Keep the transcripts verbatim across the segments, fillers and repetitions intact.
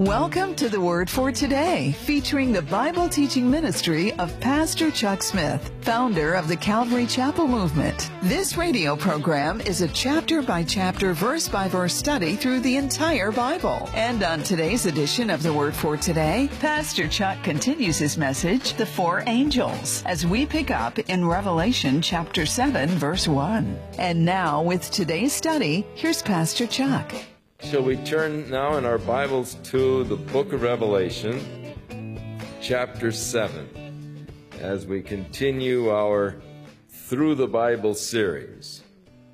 Welcome to the Word for Today, featuring the Bible teaching ministry of Pastor Chuck Smith, founder of the Calvary Chapel Movement. This radio program is a chapter-by-chapter, verse-by-verse study through the entire Bible. And on today's edition of the Word for Today, Pastor Chuck continues his message, The Four Angels, as we pick up in Revelation chapter seven, verse one. And now, with today's study, here's Pastor Chuck. Shall we turn now in our Bibles to the book of Revelation, chapter seven, as we continue our Through the Bible series.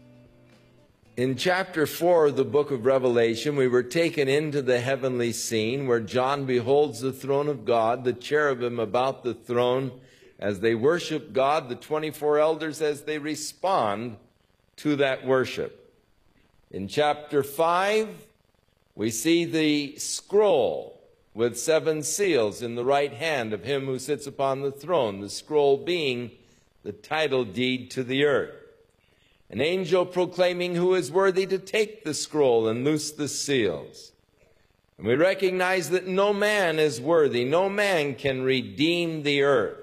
In chapter four of the book of Revelation, we were taken into the heavenly scene where John beholds the throne of God, the cherubim about the throne as they worship God, the twenty-four elders as they respond to that worship. In chapter five, we see the scroll with seven seals in the right hand of him who sits upon the throne, the scroll being the title deed to the earth. An angel proclaiming who is worthy to take the scroll and loose the seals. And we recognize that no man is worthy, no man can redeem the earth.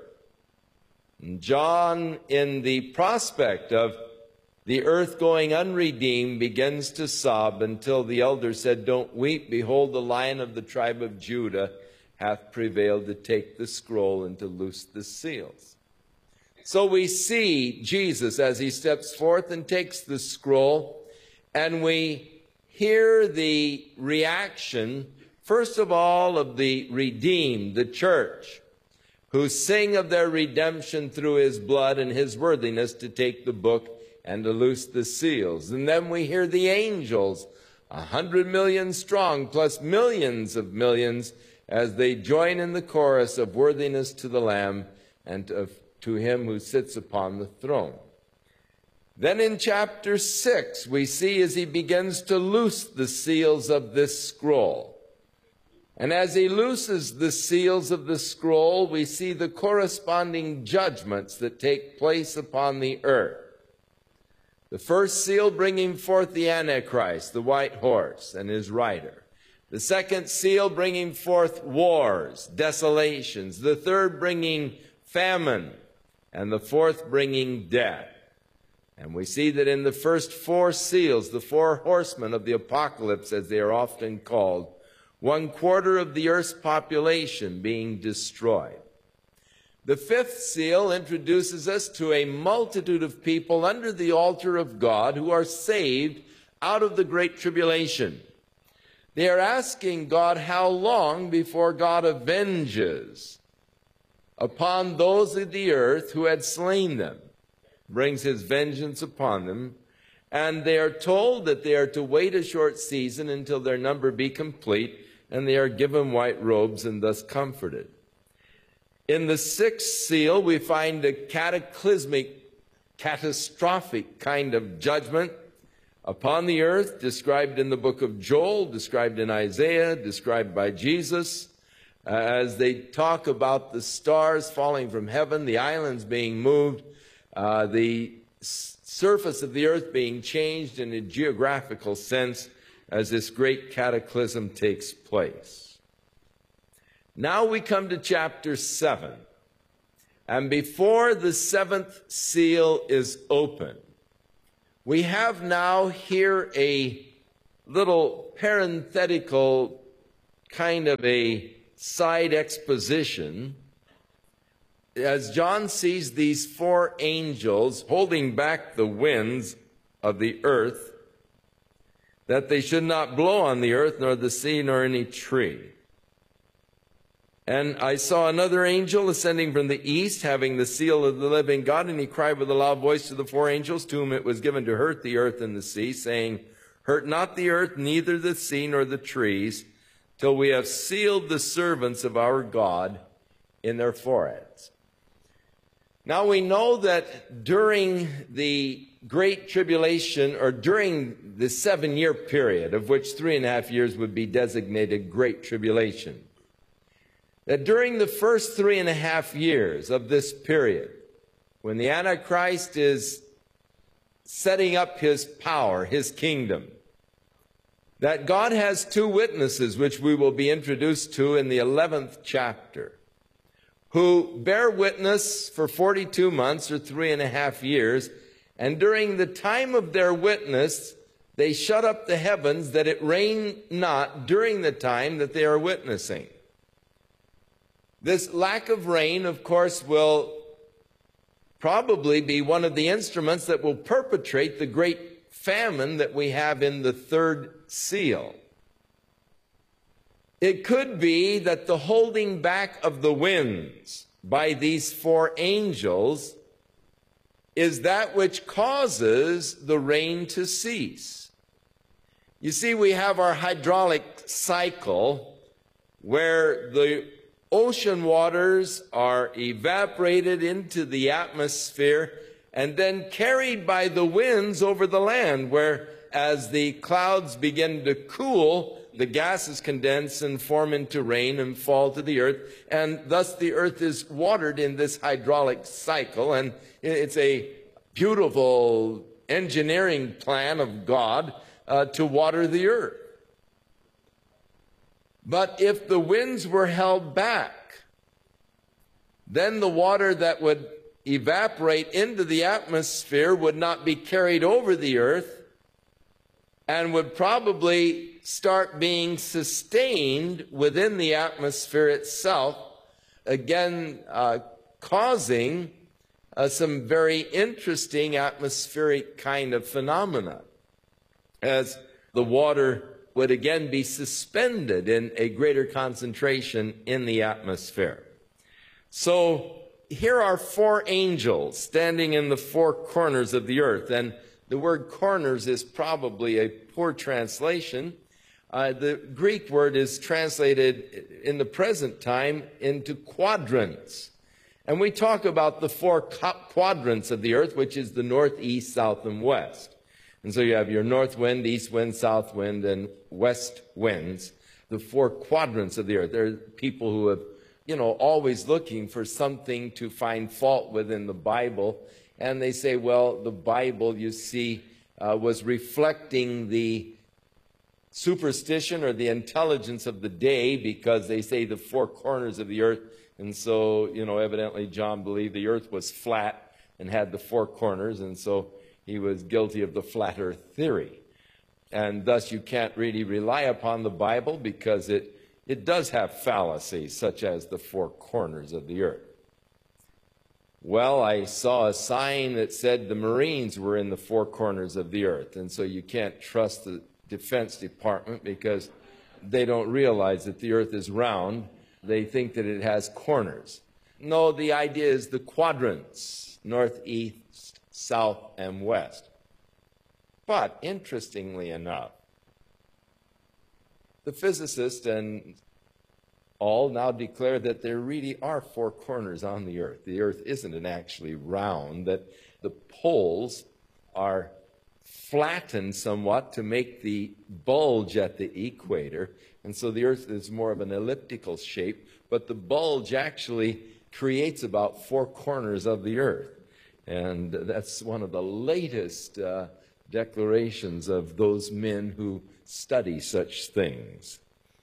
And John, in the prospect of the earth going unredeemed, begins to sob until the elder said, "Don't weep, behold, the Lion of the tribe of Judah hath prevailed to take the scroll and to loose the seals." So we see Jesus as he steps forth and takes the scroll, and we hear the reaction, first of all, of the redeemed, the church, who sing of their redemption through his blood and his worthiness to take the book and to loose the seals. And then we hear the angels, a hundred million strong, plus millions of millions, as they join in the chorus of worthiness to the Lamb and of, to him who sits upon the throne. Then in chapter six, we see as he begins to loose the seals of this scroll. And as he looses the seals of the scroll, we see the corresponding judgments that take place upon the earth. The first seal bringing forth the Antichrist, the white horse, and his rider. The second seal bringing forth wars, desolations. The third bringing famine, and the fourth bringing death. And we see that in the first four seals, the four horsemen of the apocalypse, as they are often called, one quarter of the earth's population being destroyed. The fifth seal introduces us to a multitude of people under the altar of God who are saved out of the great tribulation. They are asking God how long before God avenges upon those of the earth who had slain them, brings his vengeance upon them, and they are told that they are to wait a short season until their number be complete, and they are given white robes and thus comforted. In the sixth seal, we find a cataclysmic, catastrophic kind of judgment upon the earth, described in the book of Joel, described in Isaiah, described by Jesus, uh, as they talk about the stars falling from heaven, the islands being moved, uh, the surface of the earth being changed in a geographical sense as this great cataclysm takes place. Now we come to chapter seven, and before the seventh seal is open, we have now here a little parenthetical kind of a side exposition as John sees these four angels holding back the winds of the earth, that they should not blow on the earth, nor the sea, nor any tree. And I saw another angel ascending from the east, having the seal of the living God, and he cried with a loud voice to the four angels, to whom it was given to hurt the earth and the sea, saying, "Hurt not the earth, neither the sea nor the trees, till we have sealed the servants of our God in their foreheads." Now we know that during the Great Tribulation, or during the seven-year period, of which three and a half years would be designated Great Tribulation, that during the first three and a half years of this period, when the Antichrist is setting up his power, his kingdom, that God has two witnesses, which we will be introduced to in the eleventh chapter, who bear witness for forty-two months or three and a half years, and during the time of their witness, they shut up the heavens that it rain not during the time that they are witnessing. This lack of rain, of course, will probably be one of the instruments that will perpetrate the great famine that we have in the third seal. It could be that the holding back of the winds by these four angels is that which causes the rain to cease. You see, we have our hydraulic cycle where the ocean waters are evaporated into the atmosphere and then carried by the winds over the land, where as the clouds begin to cool, the gases condense and form into rain and fall to the earth, and thus the earth is watered in this hydraulic cycle. And it's a beautiful engineering plan of God uh, to water the earth. But if the winds were held back, then the water that would evaporate into the atmosphere would not be carried over the earth and would probably start being sustained within the atmosphere itself, again uh, causing uh, some very interesting atmospheric kind of phenomena, as the water would again be suspended in a greater concentration in the atmosphere. So here are four angels standing in the four corners of the earth, and the word corners is probably a poor translation. Uh, the Greek word is translated in the present time into quadrants. And we talk about the four quadrants of the earth, which is the north, east, south, and west. And so you have your north wind, east wind, south wind, and west winds, the four quadrants of the earth. There are people who have, you know, always looking for something to find fault with in the Bible. And they say, well, the Bible, you see, uh, was reflecting the superstition or the intelligence of the day, because they say the four corners of the earth. And so, you know, evidently John believed the earth was flat and had the four corners, and so he was guilty of the flat earth theory. And thus you can't really rely upon the Bible, because it, it does have fallacies, such as the four corners of the earth. Well, I saw a sign that said the Marines were in the four corners of the earth, and so you can't trust the Defense Department, because they don't realize that the earth is round. They think that it has corners. No, the idea is the quadrants, north, east, south, and west. But interestingly enough, the physicists and all now declare that there really are four corners on the earth. The earth isn't actually round, that the poles are flattened somewhat to make the bulge at the equator, and so the earth is more of an elliptical shape, but the bulge actually creates about four corners of the earth. And that's one of the latest uh, declarations of those men who study such things.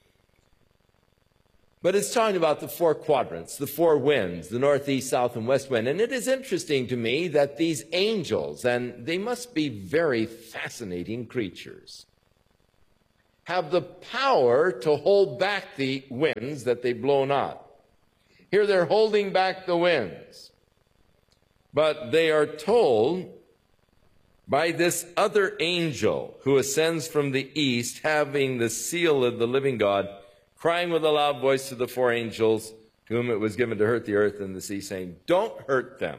But it's talking about the four quadrants, the four winds, the north, east, south, and west wind. And it is interesting to me that these angels, and they must be very fascinating creatures, have the power to hold back the winds that they blow not. Here they're holding back the winds. But they are told by this other angel who ascends from the east, having the seal of the living God, crying with a loud voice to the four angels to whom it was given to hurt the earth and the sea, saying, don't hurt them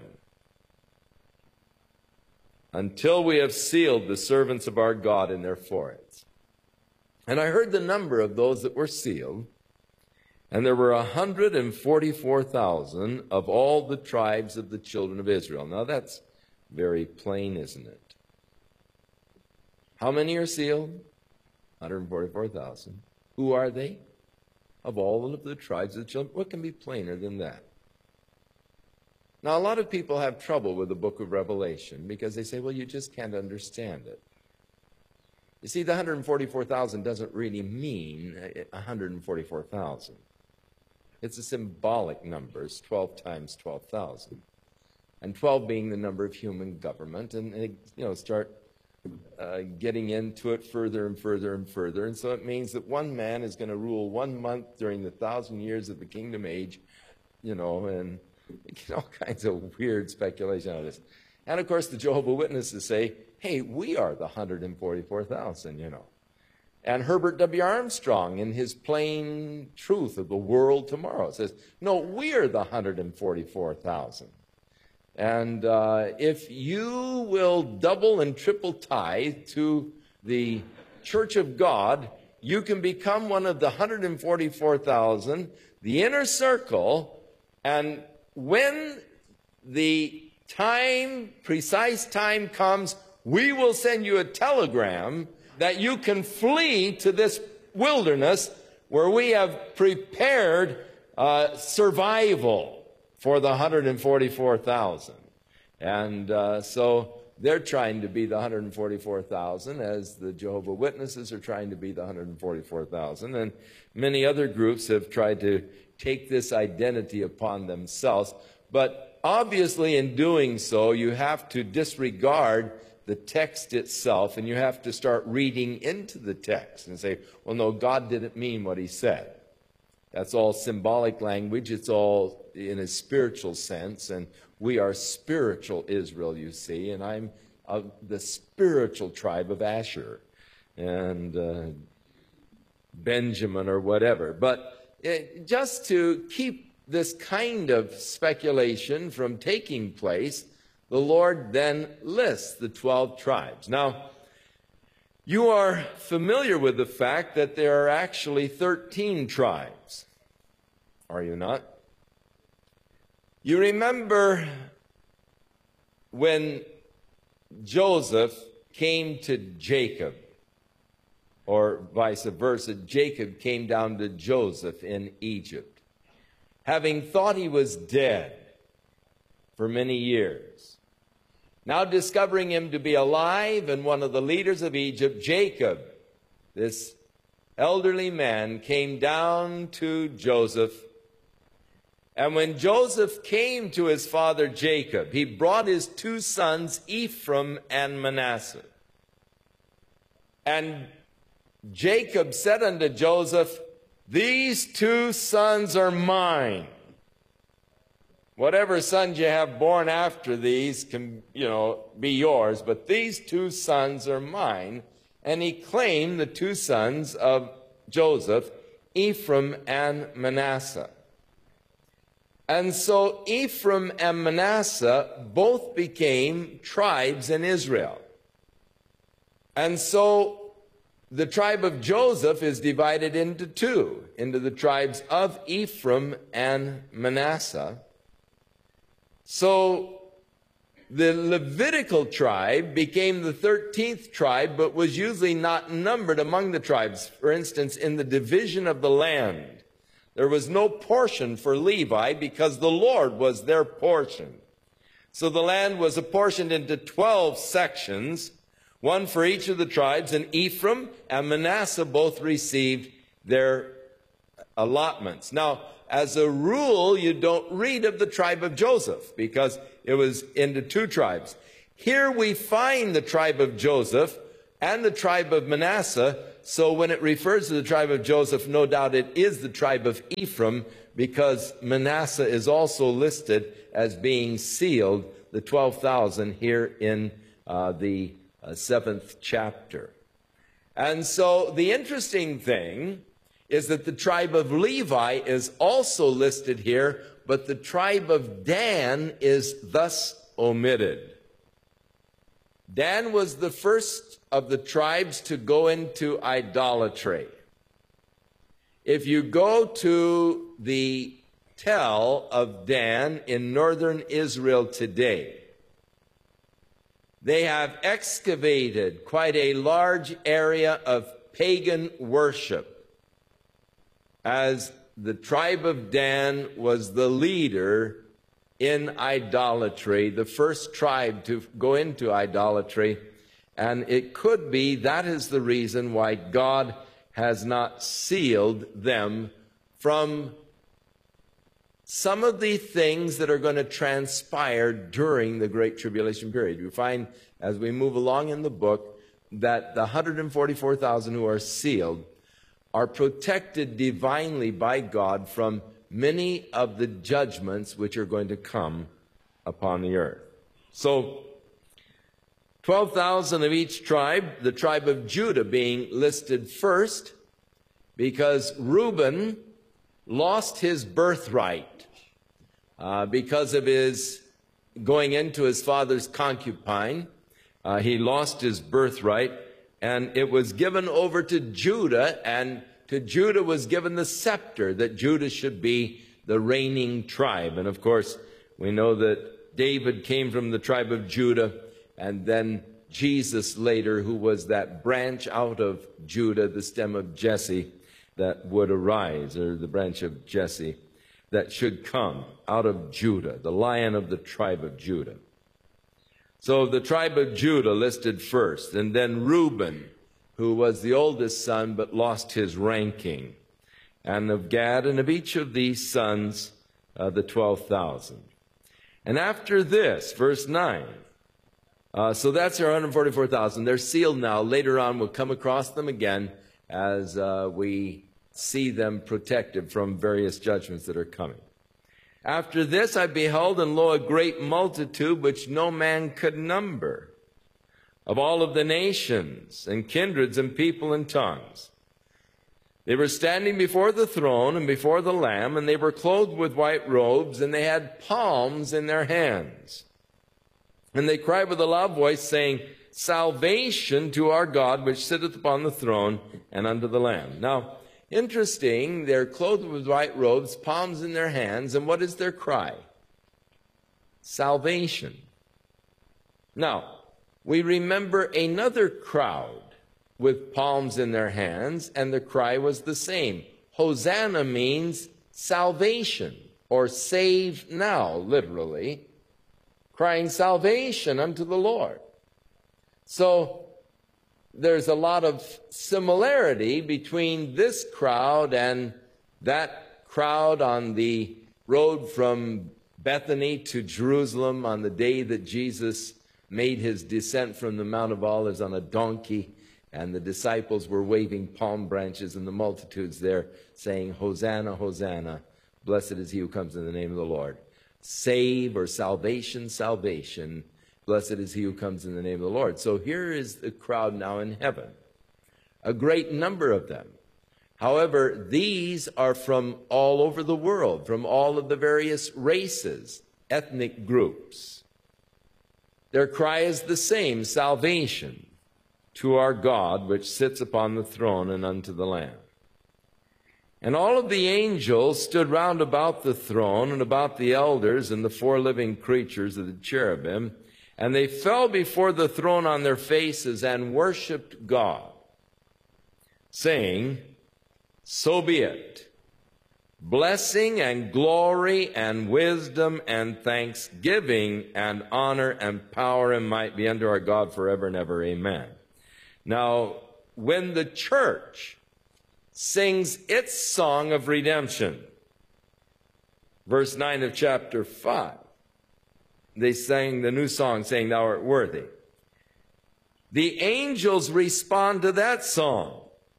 until we have sealed the servants of our God in their foreheads. And I heard the number of those that were sealed, and there were one hundred forty-four thousand of all the tribes of the children of Israel. Now that's very plain, isn't it? How many are sealed? one hundred forty-four thousand. Who are they? Of all of the tribes of the children. What can be plainer than that? Now, a lot of people have trouble with the book of Revelation because they say, well, you just can't understand it. You see, the one hundred forty-four thousand doesn't really mean one hundred forty-four thousand. It's a symbolic number. It's twelve times twelve thousand. And twelve being the number of human government. And, you know, start uh, getting into it further and further and further. And so it means that one man is going to rule one month during the thousand years of the kingdom age, you know, and you get all kinds of weird speculation out of this. And, of course, the Jehovah's Witnesses say, hey, we are the one hundred forty-four thousand, you know. And Herbert W. Armstrong, in his Plain Truth of the World Tomorrow, says, no, we are the one hundred forty-four thousand. And uh, if you will double and triple tithe to the Church of God, you can become one of the one hundred forty-four thousand, the inner circle, and when the time, precise time comes, we will send you a telegram that you can flee to this wilderness where we have prepared uh, survival for the one hundred forty-four thousand. And uh, so they're trying to be the one hundred forty-four thousand, as the Jehovah's Witnesses are trying to be the one hundred forty-four thousand. And many other groups have tried to take this identity upon themselves. But obviously in doing so, you have to disregard the text itself, and you have to start reading into the text and say, well, no, God didn't mean what he said. That's all symbolic language. It's all in a spiritual sense, and we are spiritual Israel, you see, and I'm of the spiritual tribe of Asher and uh, Benjamin or whatever. But it, just to keep this kind of speculation from taking place, the Lord then lists the twelve tribes. Now, you are familiar with the fact that there are actually thirteen tribes, are you not? You remember when Joseph came to Jacob, or vice versa, Jacob came down to Joseph in Egypt, having thought he was dead for many years. Now discovering him to be alive, and one of the leaders of Egypt, Jacob, this elderly man, came down to Joseph. And when Joseph came to his father Jacob, he brought his two sons, Ephraim and Manasseh. And Jacob said unto Joseph, these two sons are mine. Whatever sons you have born after these can, you know, be yours, but these two sons are mine. And he claimed the two sons of Joseph, Ephraim and Manasseh. And so Ephraim and Manasseh both became tribes in Israel. And so the tribe of Joseph is divided into two, into the tribes of Ephraim and Manasseh. So the Levitical tribe became the thirteenth tribe, but was usually not numbered among the tribes. For instance, in the division of the land, there was no portion for Levi because the Lord was their portion. So the land was apportioned into twelve sections, one for each of the tribes, and Ephraim and Manasseh both received their allotments. Now, as a rule, you don't read of the tribe of Joseph because it was into two tribes. Here we find the tribe of Joseph and the tribe of Manasseh. So when it refers to the tribe of Joseph, no doubt it is the tribe of Ephraim, because Manasseh is also listed as being sealed, the twelve thousand, here in uh, the uh, seventh chapter. And so the interesting thing is that the tribe of Levi is also listed here, but the tribe of Dan is thus omitted. Dan was the first of the tribes to go into idolatry. If you go to the Tell of Dan in northern Israel today, they have excavated quite a large area of pagan worship, as the tribe of Dan was the leader in idolatry, the first tribe to go into idolatry. And it could be that is the reason why God has not sealed them from some of the things that are going to transpire during the Great Tribulation period. You find, as we move along in the book, that the one hundred forty-four thousand who are sealed are protected divinely by God from many of the judgments which are going to come upon the earth. So, twelve thousand of each tribe, the tribe of Judah being listed first, because Reuben lost his birthright uh, because of his going into his father's concubine. Uh, he lost his birthright, and it was given over to Judah, and to Judah was given the scepter, that Judah should be the reigning tribe. And of course, we know that David came from the tribe of Judah, and then Jesus later, who was that branch out of Judah, the stem of Jesse, that would arise, or the branch of Jesse that should come out of Judah, the Lion of the tribe of Judah. So the tribe of Judah listed first, and then Reuben, who was the oldest son but lost his ranking, and of Gad, and of each of these sons, uh, the twelve thousand. And after this, verse nine, uh, so that's our one hundred forty-four thousand. They're sealed now. Later on, we'll come across them again as uh, we see them protected from various judgments that are coming. After this I beheld, and lo, a great multitude which no man could number, of all of the nations and kindreds and people and tongues. They were standing before the throne and before the Lamb, and they were clothed with white robes, and they had palms in their hands. And they cried with a loud voice, saying, Salvation to our God, which sitteth upon the throne, and unto the Lamb. Now, interesting, they're clothed with white robes, palms in their hands, and what is their cry? Salvation. Now, we remember another crowd with palms in their hands, and the cry was the same. Hosanna means salvation, or save now, literally, crying salvation unto the Lord. So there's a lot of similarity between this crowd and that crowd on the road from Bethany to Jerusalem on the day that Jesus made his descent from the Mount of Olives on a donkey, and the disciples were waving palm branches, and the multitudes there saying, Hosanna, Hosanna, blessed is he who comes in the name of the Lord. Save, or salvation, salvation, blessed is he who comes in the name of the Lord. So here is the crowd now in heaven, a great number of them. However, these are from all over the world, from all of the various races, ethnic groups. Their cry is the same, salvation to our God, which sits upon the throne, and unto the Lamb. And all of the angels stood round about the throne, and about the elders, and the four living creatures of the cherubim, and they fell before the throne on their faces, and worshipped God, saying, So be it. Blessing and glory and wisdom and thanksgiving and honor and power and might be unto our God forever and ever. Amen. Now, when the church sings its song of redemption, verse nine of chapter five, they sang the new song saying, Thou art worthy. The angels respond to that song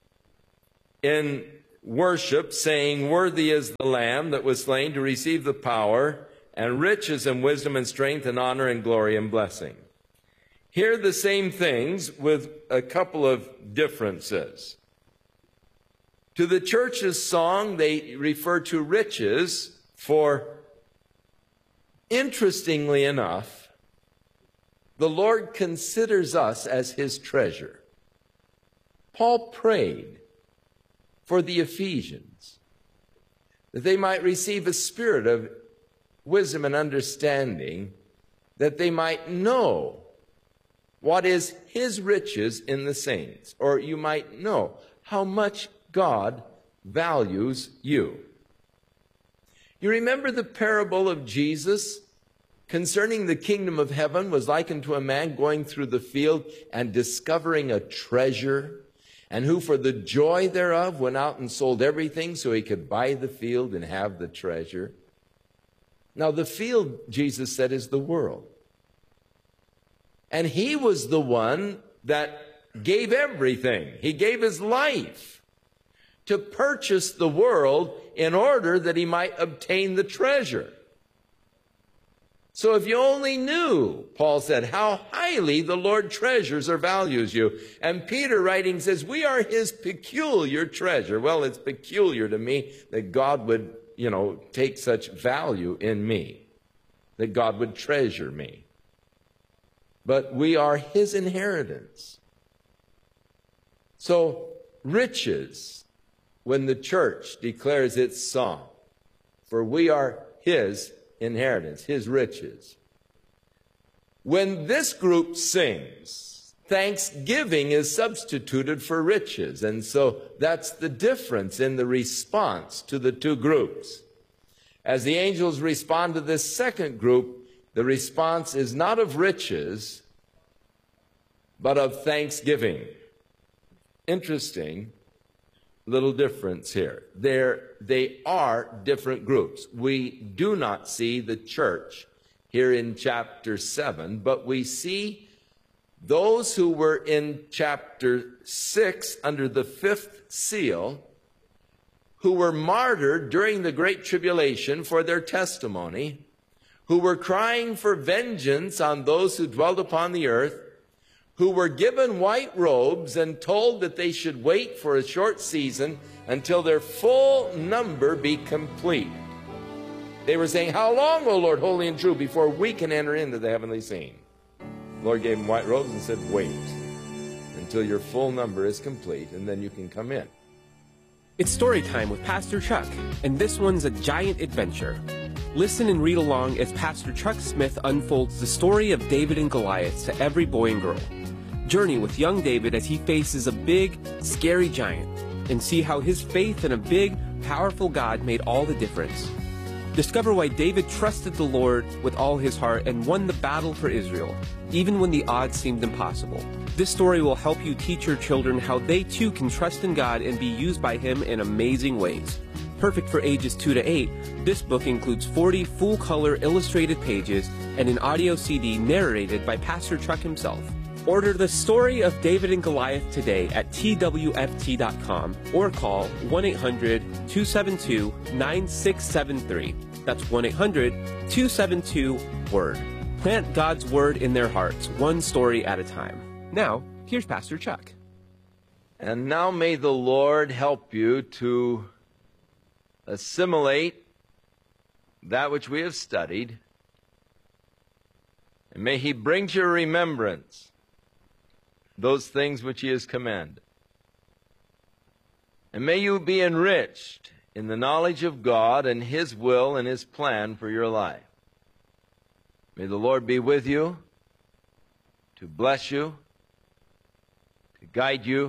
in worship, saying, Worthy is the Lamb that was slain to receive the power and riches and wisdom and strength and honor and glory and blessing. Here the same things with a couple of differences. To the church's song, they refer to riches, for interestingly enough, the Lord considers us as his treasure. Paul prayed for the Ephesians, that they might receive a spirit of wisdom and understanding, that they might know what is his riches in the saints, or you might know how much God values you. You remember the parable of Jesus concerning the kingdom of heaven was likened to a man going through the field and discovering a treasure, and who for the joy thereof went out and sold everything so he could buy the field and have the treasure. Now the field, Jesus said, is the world. And he was the one that gave everything. He gave his life to purchase the world in order that he might obtain the treasure. So if you only knew, Paul said, how highly the Lord treasures or values you. And Peter writing says, we are his peculiar treasure. Well, it's peculiar to me that God would, you know, take such value in me, that God would treasure me. But we are his inheritance. So riches, when the church declares its song, for we are his inheritance, his riches. When this group sings, thanksgiving is substituted for riches. And so that's the difference in the response to the two groups. As the angels respond to this second group, the response is not of riches, but of thanksgiving. Interesting little difference here. There, they are different groups. We do not see the church here in chapter seven, but we see those who were in chapter six under the fifth seal, who were martyred during the Great Tribulation for their testimony, who were crying for vengeance on those who dwelled upon the earth, who were given white robes and told that they should wait for a short season until their full number be complete. They were saying, how long, O Lord, holy and true, before we can enter into the heavenly scene? The Lord gave them white robes and said, wait until your full number is complete, and then you can come in. It's story time with Pastor Chuck, and this one's a giant adventure. Listen and read along as Pastor Chuck Smith unfolds the story of David and Goliath to every boy and girl. Journey with young David as he faces a big, scary giant, and see how his faith in a big, powerful God made all the difference. Discover why David trusted the Lord with all his heart and won the battle for Israel, even when the odds seemed impossible. This story will help you teach your children how they too can trust in God and be used by him in amazing ways. Perfect for ages two to eight, this book includes forty full-color illustrated pages and an audio C D narrated by Pastor Chuck himself. Order The Story of David and Goliath today at T W F T dot com or call one eight hundred, two seven two, nine six seven three. That's one eight hundred, two seven two, WORD. Plant God's Word in their hearts, one story at a time. Now, here's Pastor Chuck. And now may the Lord help you to assimilate that which we have studied, and may he bring to your remembrance those things which he has commanded. And may you be enriched in the knowledge of God and his will and his plan for your life. May the Lord be with you, to bless you, to guide you,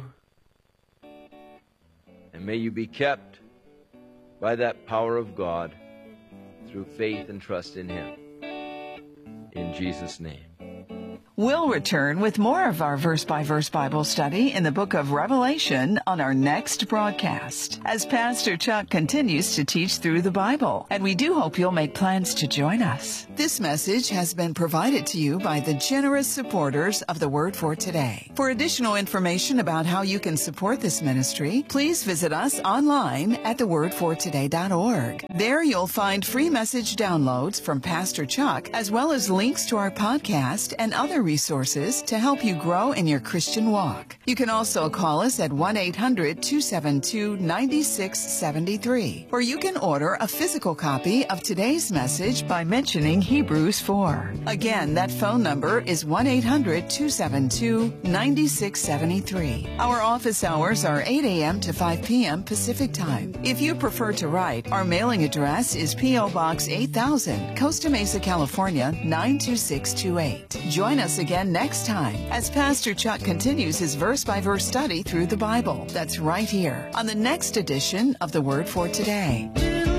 and may you be kept by that power of God through faith and trust in him. In Jesus' name. We'll return with more of our verse-by-verse Bible study in the book of Revelation on our next broadcast, as Pastor Chuck continues to teach through the Bible, and we do hope you'll make plans to join us. This message has been provided to you by the generous supporters of the Word for Today. For additional information about how you can support this ministry, please visit us online at the word for today dot org. There you'll find free message downloads from Pastor Chuck, as well as links to our podcast and other resources to help you grow in your Christian walk. You can also call us at one eight hundred, two seven two, nine six seven three, or you can order a physical copy of today's message by mentioning Hebrews four. Again, that phone number is one eight hundred, two seven two, nine six seven three. Our office hours are eight a.m. to five p.m. Pacific Time. If you prefer to write, our mailing address is P O. Box eight thousand, Costa Mesa, California, nine two six two eight. Join us again next time as Pastor Chuck continues his verse-by-verse study through the Bible. That's right here on the next edition of the Word for Today.